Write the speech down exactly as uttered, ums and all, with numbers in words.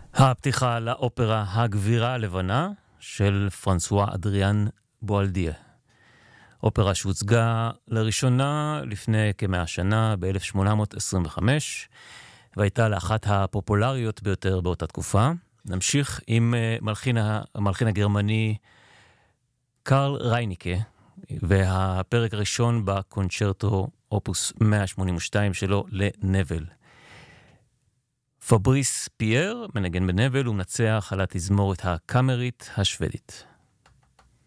הפתיחה לאופרה הגבירה הלבנה של פרנסואה אדריאן בואלדיה. אופרה שהוצגה לראשונה לפני כמאה שנה ב-אלף שמונה מאות עשרים וחמש, והייתה לאחת הפופולריות ביותר באותה תקופה. נמשיך עם מלחין, המלחין הגרמני קרל רייניקה, והפרק הראשון בקונצ'רטו אופוס מאה שמונים ושתיים שלו לנבל. פבריס פייר מנגן בנבל ומנצח על התזמורת הקאמרית השוודית.